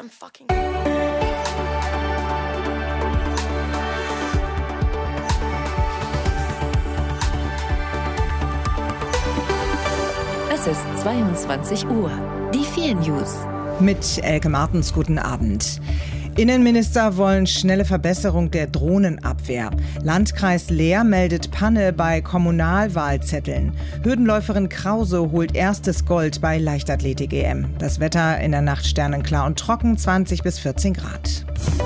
Es ist 22 Uhr. Die 4 News. Mit Elke Martens, guten Abend. Innenminister wollen schnelle Verbesserung der Drohnenabwehr. Landkreis Leer meldet Panne bei Kommunalwahlzetteln. Hürdenläuferin Krause holt erstes Gold bei Leichtathletik-EM. Das Wetter in der Nacht sternenklar und trocken, 20 bis 14 Grad.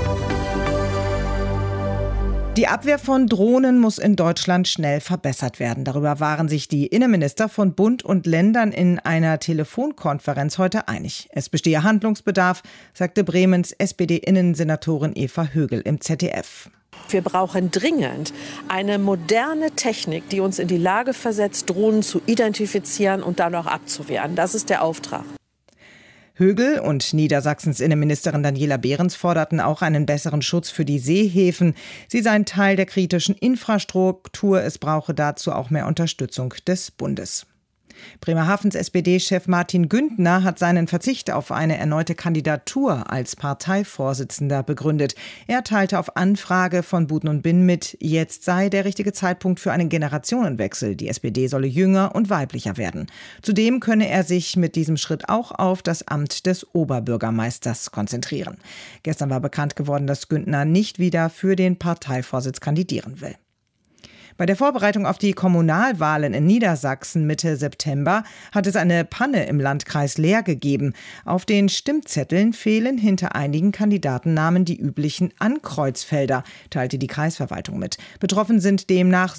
Die Abwehr von Drohnen muss in Deutschland schnell verbessert werden. Darüber waren sich die Innenminister von Bund und Ländern in einer Telefonkonferenz heute einig. Es bestehe Handlungsbedarf, sagte Bremens SPD-Innensenatorin Eva Högel im ZDF. Wir brauchen dringend eine moderne Technik, die uns in die Lage versetzt, Drohnen zu identifizieren und dann auch abzuwehren. Das ist der Auftrag. Högel und Niedersachsens Innenministerin Daniela Behrens forderten auch einen besseren Schutz für die Seehäfen. Sie seien Teil der kritischen Infrastruktur. Es brauche dazu auch mehr Unterstützung des Bundes. Bremerhavens SPD-Chef Martin Güntner hat seinen Verzicht auf eine erneute Kandidatur als Parteivorsitzender begründet. Er teilte auf Anfrage von Buten und Binn mit, jetzt sei der richtige Zeitpunkt für einen Generationenwechsel. Die SPD solle jünger und weiblicher werden. Zudem könne er sich mit diesem Schritt auch auf das Amt des Oberbürgermeisters konzentrieren. Gestern war bekannt geworden, dass Güntner nicht wieder für den Parteivorsitz kandidieren will. Bei der Vorbereitung auf die Kommunalwahlen in Niedersachsen Mitte September hat es eine Panne im Landkreis Leer gegeben. Auf den Stimmzetteln fehlen hinter einigen Kandidatennamen die üblichen Ankreuzfelder, teilte die Kreisverwaltung mit. Betroffen sind demnach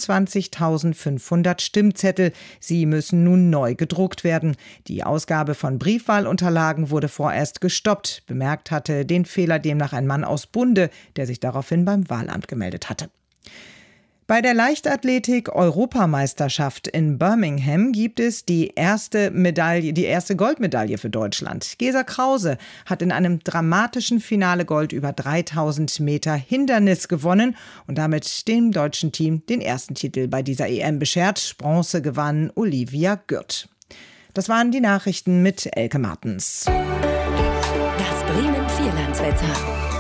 27.500 Stimmzettel. Sie müssen nun neu gedruckt werden. Die Ausgabe von Briefwahlunterlagen wurde vorerst gestoppt. Bemerkt hatte den Fehler demnach ein Mann aus Bunde, der sich daraufhin beim Wahlamt gemeldet hatte. Bei der Leichtathletik-Europameisterschaft in Birmingham gibt es die erste Goldmedaille für Deutschland. Gesa Krause hat in einem dramatischen Finale Gold über 3000 Meter Hindernis gewonnen und damit dem deutschen Team den ersten Titel bei dieser EM beschert. Bronze gewann Olivia Gürt. Das waren die Nachrichten mit Elke Martens. Das Bremen-Vierlandswetter.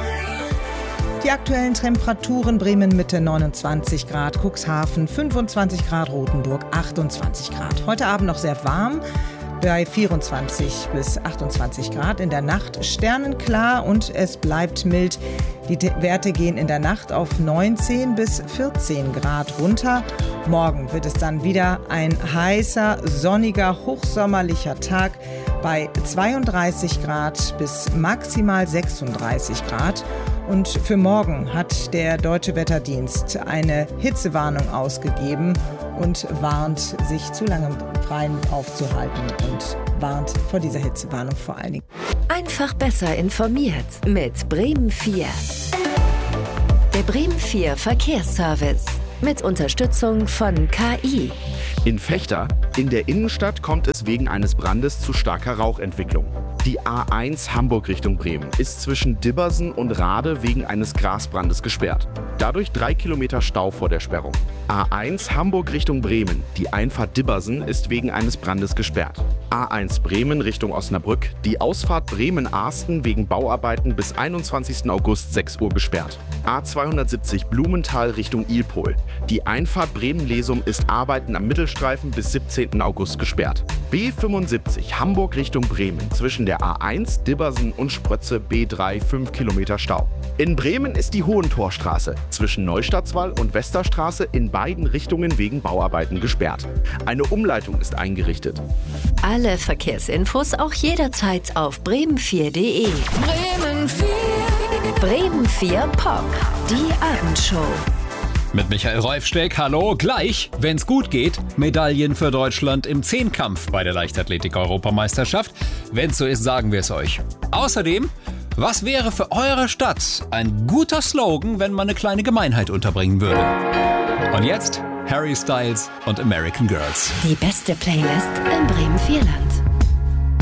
Die aktuellen Temperaturen: Bremen Mitte 29 Grad, Cuxhaven 25 Grad, Rothenburg 28 Grad. Heute Abend noch sehr warm bei 24 bis 28 Grad. In der Nacht sternenklar und es bleibt mild. Die Werte gehen in der Nacht auf 19 bis 14 Grad runter. Morgen wird es dann wieder ein heißer, sonniger, hochsommerlicher Tag bei 32 Grad bis maximal 36 Grad. Und für morgen hat der Deutsche Wetterdienst eine Hitzewarnung ausgegeben und warnt, sich zu lange im Freien aufzuhalten und warnt vor dieser Hitzewarnung vor allen Dingen. Einfach besser informiert mit Bremen 4. Der Bremen 4 Verkehrsservice mit Unterstützung von KI. In Vechta, in der Innenstadt, kommt es wegen eines Brandes zu starker Rauchentwicklung. Die A1 Hamburg Richtung Bremen ist zwischen Dibbersen und Rade wegen eines Grasbrandes gesperrt. Dadurch 3 Kilometer Stau vor der Sperrung. A1 Hamburg Richtung Bremen, die Einfahrt Dibbersen ist wegen eines Brandes gesperrt. A1 Bremen Richtung Osnabrück, die Ausfahrt Bremen-Arsten wegen Bauarbeiten bis 21. August 6 Uhr gesperrt. A270 Blumenthal Richtung Ilpol, die Einfahrt Bremen-Lesum ist Arbeiten am Mittelstreifen bis 17. August gesperrt. B75 Hamburg Richtung Bremen, zwischen der A1 Dibbersen und Sprötze B3 5 Kilometer Stau. In Bremen ist die Hohentorstraße zwischen Neustadtswall und Westerstraße in beiden Richtungen wegen Bauarbeiten gesperrt. Eine Umleitung ist eingerichtet. Alle Verkehrsinfos auch jederzeit auf bremen4.de. Bremen 4. Bremen 4 Pop, die Abendshow. Mit Michael Reufsteck, hallo, gleich, wenn's gut geht, Medaillen für Deutschland im Zehnkampf bei der Leichtathletik-Europameisterschaft. Wenn's so ist, sagen wir es euch. Außerdem, was wäre für eure Stadt ein guter Slogan, wenn man eine kleine Gemeinheit unterbringen würde? Und jetzt Harry Styles und American Girls. Die beste Playlist im Bremen-Vierland.